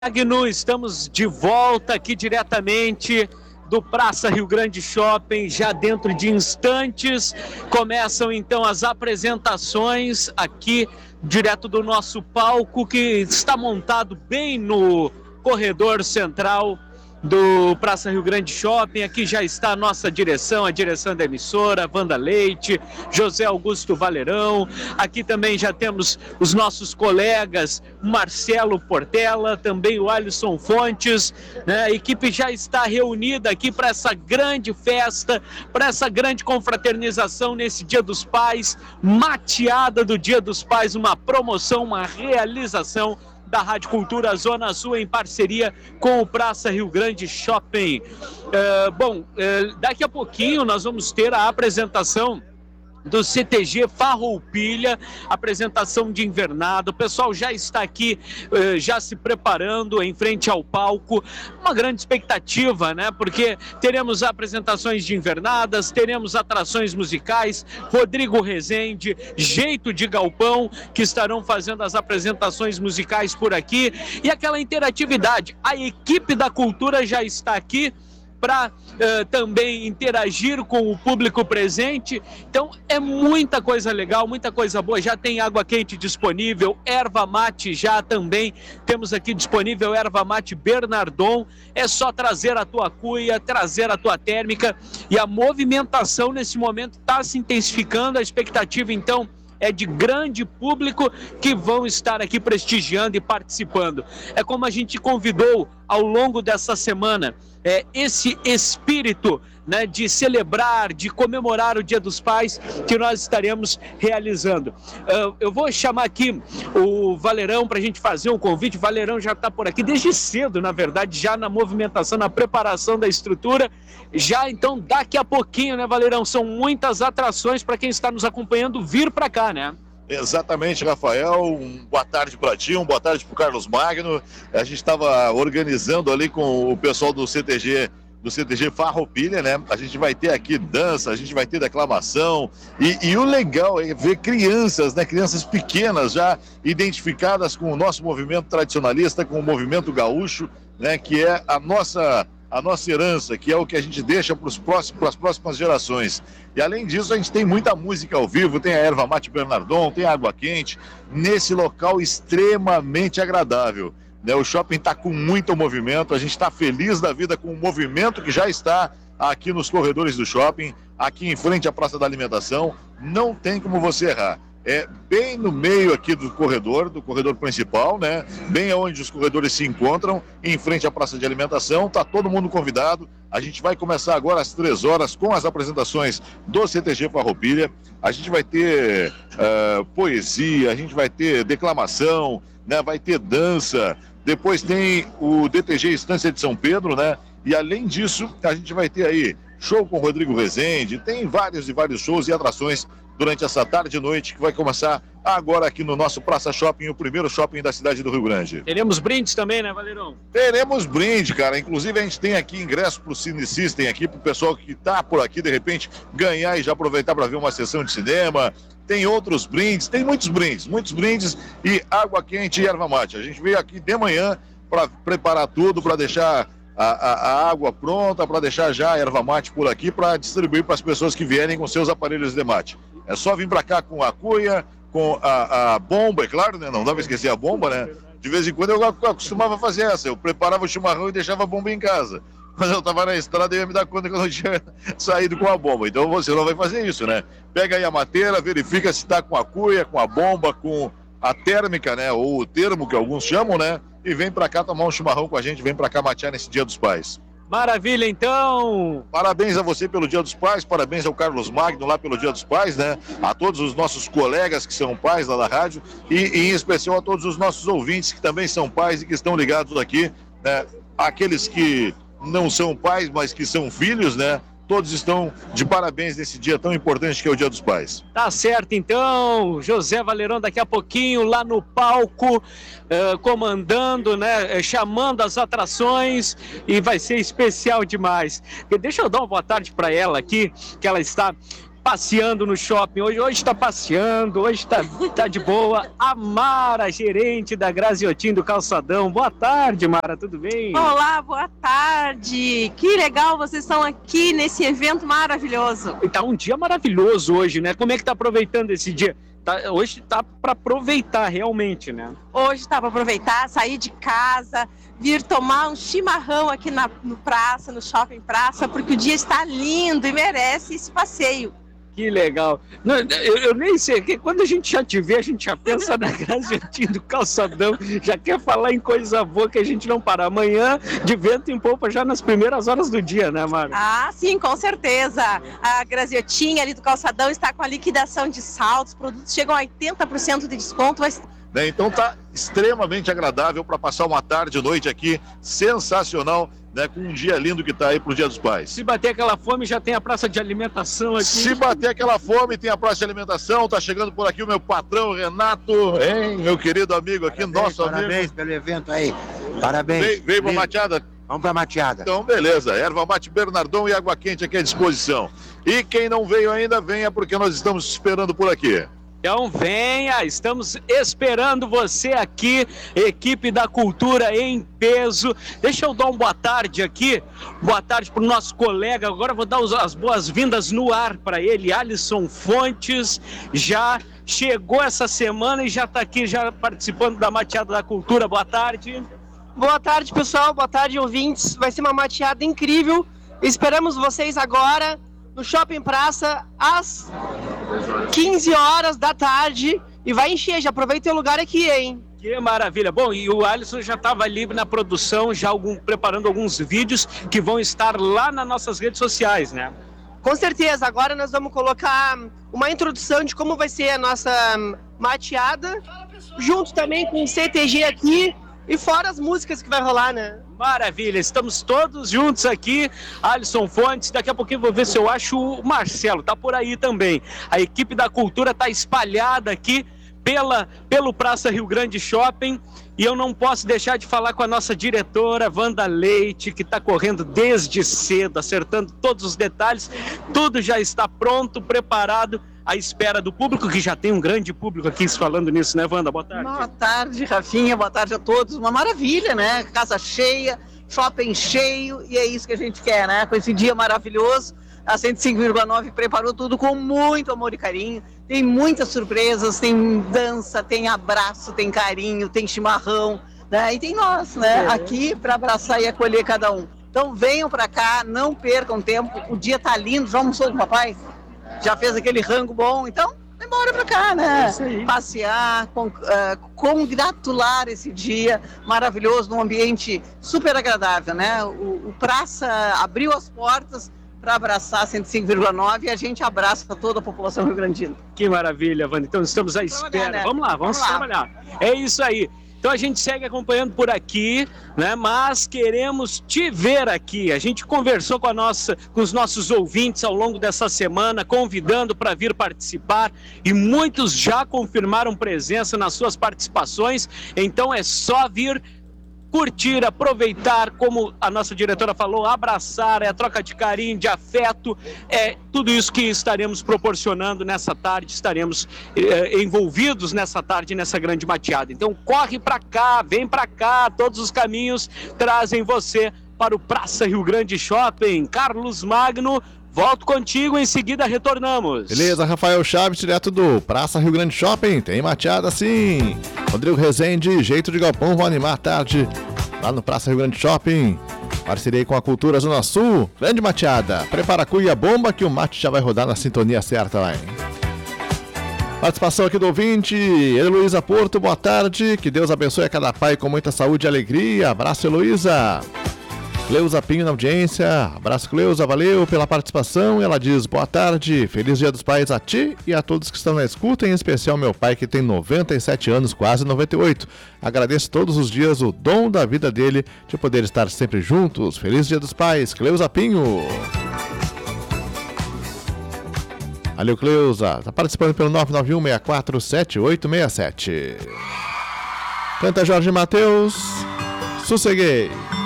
Magno, estamos de volta aqui diretamente do Praça Rio Grande Shopping. Já dentro de instantes começam então as apresentações aqui direto do nosso palco, que está montado bem no corredor central do Praça Rio Grande Shopping. Aqui já está a nossa direção, a direção da emissora, Wanda Leite, José Augusto Valerão. Aqui também já temos os nossos colegas Marcelo Portela, também o Alisson Fontes, né? A equipe já está reunida aqui para essa grande festa, para essa grande confraternização nesse Dia dos Pais, mateada do Dia dos Pais, uma promoção, uma realização da Rádio Cultura Zona Sul em parceria com o Praça Rio Grande Shopping. Daqui a pouquinho nós vamos ter a apresentação do CTG Farroupilha, apresentação de invernada. O pessoal já está aqui, já se preparando em frente ao palco. Uma grande expectativa, né? Porque teremos apresentações de invernadas, teremos atrações musicais, Rodrigo Rezende, Jeito de Galpão, que estarão fazendo as apresentações musicais por aqui. E aquela interatividade. A equipe da cultura já está aqui para também interagir com o público presente. Então é muita coisa legal, muita coisa boa. Já tem água quente disponível, erva mate já também temos aqui disponível, erva mate Bernardon. É só trazer a tua cuia, trazer a tua térmica, e a movimentação nesse momento está se intensificando. A expectativa então é de grande público que vão estar aqui prestigiando e participando. É como a gente convidou ao longo dessa semana, esse espírito, né, de celebrar, de comemorar o Dia dos Pais, que nós estaremos realizando. Eu vou chamar aqui o Valerão para a gente fazer um convite. O Valerão já está por aqui desde cedo, na verdade, já na movimentação, na preparação da estrutura. Já então, daqui a pouquinho, né, Valerão? São muitas atrações para quem está nos acompanhando vir para cá, né? Exatamente, Rafael. Boa tarde para ti, boa tarde para o Carlos Magno. A gente estava organizando ali com o pessoal do CTG Farroupilha, né? A gente vai ter aqui dança, a gente vai ter declamação, e o legal é ver crianças, né? Crianças pequenas já identificadas com o nosso movimento tradicionalista, com o movimento gaúcho, né? Que é a nossa herança, que é o que a gente deixa para as próximas gerações. E além disso, a gente tem muita música ao vivo, tem a erva mate Bernardon, tem a água quente, nesse local extremamente agradável. O shopping está com muito movimento, a gente está feliz da vida com o movimento que já está aqui nos corredores do shopping, aqui em frente à Praça da Alimentação. Não tem como você errar. É bem no meio aqui do corredor principal, né? Bem onde os corredores se encontram, em frente à praça de alimentação. Tá todo mundo convidado. A gente vai começar agora às 3 horas com as apresentações do CTG Farroupilha. A gente vai ter poesia, a gente vai ter declamação, né? Vai ter dança. Depois tem o DTG Estância de São Pedro, né? E além disso, a gente vai ter aí show com Rodrigo Rezende. Tem vários shows e atrações durante essa tarde e noite, que vai começar agora aqui no nosso Praça Shopping, o primeiro shopping da cidade do Rio Grande. Teremos brindes também, né, Valerão? Teremos brinde, cara. Inclusive a gente tem aqui ingresso pro Cine System aqui, pro pessoal que tá por aqui, de repente, ganhar e já aproveitar para ver uma sessão de cinema. Tem outros brindes, tem muitos brindes e água quente e erva mate. A gente veio aqui de manhã para preparar tudo, para deixar a água pronta, para deixar já a erva mate por aqui, para distribuir para as pessoas que vierem com seus aparelhos de mate. É só vir para cá com a cuia, com a bomba, é claro, né? Não dá para esquecer a bomba, né? De vez em quando eu acostumava fazer essa. Eu preparava o chimarrão e deixava a bomba em casa. Quando eu estava na estrada, eu ia me dar conta que eu não tinha saído com a bomba. Então você não vai fazer isso, né? Pega aí a mateira, verifica se está com a cuia, com a bomba, com a térmica, né? Ou o termo, que alguns chamam, né? E vem para cá tomar um chimarrão com a gente, vem para cá matear nesse Dia dos Pais. Maravilha, então! Parabéns a você pelo Dia dos Pais, parabéns ao Carlos Magno lá pelo Dia dos Pais, né? A todos os nossos colegas que são pais lá da rádio e em especial a todos os nossos ouvintes que também são pais e que estão ligados aqui, né? Aqueles que não são pais, mas que são filhos, né? Todos estão de parabéns nesse dia tão importante que é o Dia dos Pais. Tá certo, então, José Valerão daqui a pouquinho lá no palco, comandando, né, chamando as atrações, e vai ser especial demais. E deixa eu dar uma boa tarde para ela aqui, que ela está passeando no shopping. Hoje está passeando, hoje tá de boa. A Mara, gerente da Graziotin do Calçadão. Boa tarde, Mara, tudo bem? Olá, boa tarde. Que legal vocês estão aqui nesse evento maravilhoso. Tá um dia maravilhoso hoje, né? Como é que tá aproveitando esse dia? Hoje tá para aproveitar realmente, né? Hoje tá para aproveitar, sair de casa, vir tomar um chimarrão aqui no Shopping Praça, porque o dia está lindo e merece esse passeio. Que legal. Não, eu nem sei, que quando a gente já te vê, a gente já pensa na Graziotin do Calçadão, já quer falar em coisa boa que a gente não para. Amanhã, de vento em polpa, já nas primeiras horas do dia, né, Mara? Ah, sim, com certeza. A Graziotin ali do Calçadão está com a liquidação de saldos, os produtos chegam a 80% de desconto. Então tá extremamente agradável para passar uma tarde e noite aqui, sensacional, né, com um dia lindo que tá aí pro Dia dos Pais. Se bater aquela fome, já tem a praça de alimentação aqui. Se bater aquela fome, tem a praça de alimentação. Tá chegando por aqui o meu patrão Renato, hein, meu querido amigo aqui, nosso amigo. Parabéns pelo evento aí. Parabéns. Veio pra mateada? Vamos pra mateada. Então, beleza. Erva mate Bernardão e água quente aqui à disposição. E quem não veio ainda, venha, porque nós estamos esperando por aqui. Então venha, estamos esperando você aqui, equipe da cultura em peso. Deixa eu dar uma boa tarde aqui, boa tarde para o nosso colega, agora vou dar as boas-vindas no ar para ele, Alisson Fontes, já chegou essa semana e já está aqui, já participando da mateada da cultura, boa tarde. Boa tarde, pessoal, boa tarde, ouvintes, vai ser uma mateada incrível, esperamos vocês agora no Shopping Praça às 15 horas da tarde e vai encher, já aproveita o lugar aqui, hein? Que maravilha. Bom, e o Alisson já estava ali na produção, já preparando alguns vídeos que vão estar lá nas nossas redes sociais, né? Com certeza, agora nós vamos colocar uma introdução de como vai ser a nossa mateada, junto também com o CTG aqui e fora as músicas que vai rolar, né? Maravilha, estamos todos juntos aqui, Alisson Fontes, daqui a pouquinho vou ver se eu acho o Marcelo, tá por aí também. A equipe da cultura tá espalhada aqui pelo Praça Rio Grande Shopping e eu não posso deixar de falar com a nossa diretora, Wanda Leite, que está correndo desde cedo, acertando todos os detalhes, tudo já está pronto, preparado, à espera do público, que já tem um grande público aqui falando nisso, né, Wanda? Boa tarde. Boa tarde, Rafinha, boa tarde a todos. Uma maravilha, né? Casa cheia, shopping cheio, e é isso que a gente quer, né? Com esse dia maravilhoso, a 105,9 preparou tudo com muito amor e carinho. Tem muitas surpresas, tem dança, tem abraço, tem carinho, tem chimarrão, né? E tem nós, né? Aqui para abraçar e acolher cada um. Então venham para cá, não percam tempo. O dia tá lindo. Já almoçou com o papai? Já fez aquele rango bom? Então, vem embora pra cá, né? Passear, congratular esse dia maravilhoso, num ambiente super agradável, né? O Praça abriu as portas para abraçar 105,9 e a gente abraça toda a população rio-grandina. Que maravilha, Wanda. Então estamos à espera. Né? Vamos lá, vamos trabalhar. É isso aí. Então a gente segue acompanhando por aqui, né? Mas queremos te ver aqui. A gente conversou com os nossos ouvintes ao longo dessa semana, convidando para vir participar e muitos já confirmaram presença nas suas participações. Então é só vir curtir, aproveitar, como a nossa diretora falou, abraçar, é a troca de carinho, de afeto, é tudo isso que estaremos proporcionando nessa tarde, estaremos envolvidos nessa tarde, nessa grande mateada. Então corre para cá, vem para cá, todos os caminhos trazem você para o Praça Rio Grande Shopping. Carlos Magno, volto contigo, em seguida retornamos. Beleza, Rafael Chaves, direto do Praça Rio Grande Shopping, tem mateada sim. Rodrigo Rezende, Jeito de Galpão, vão animar a tarde lá no Praça Rio Grande Shopping. Parceria com a Cultura Zona Sul, grande mateada. Prepara a cuia bomba que o mate já vai rodar na sintonia certa lá, hein? Participação aqui do ouvinte, Heloísa Porto, boa tarde. Que Deus abençoe a cada pai com muita saúde e alegria. Abraço, Heloísa. Cleusa Pinho na audiência, abraço Cleusa, valeu pela participação. Ela diz, boa tarde, feliz Dia dos Pais a ti e a todos que estão na escuta, em especial meu pai que tem 97 anos, quase 98. Agradeço todos os dias o dom da vida dele de poder estar sempre juntos. Feliz Dia dos Pais, Cleusa Pinho. Valeu, Cleusa, tá participando pelo 991-647867. Canta Jorge Mateus, Sosseguei.